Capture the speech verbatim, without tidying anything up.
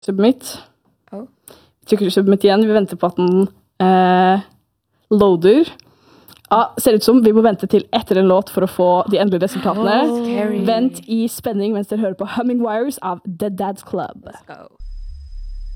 Submit. Oh. Vi trykker submit igjen. Vi venter på at den eh, loader. Ah, ser ut som vi må vente til etter en låt for å få de endelige resultatene. Oh, Vent i spenning mens dere hører på Humming Wires av The Dad's Club. Let's go.